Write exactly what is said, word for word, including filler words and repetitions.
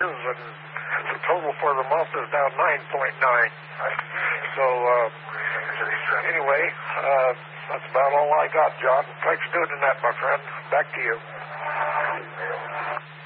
and the total for the month is now nine point nine. So, uh, anyway, uh, that's about all I got, John. Thanks for doing that, my friend. Back to you.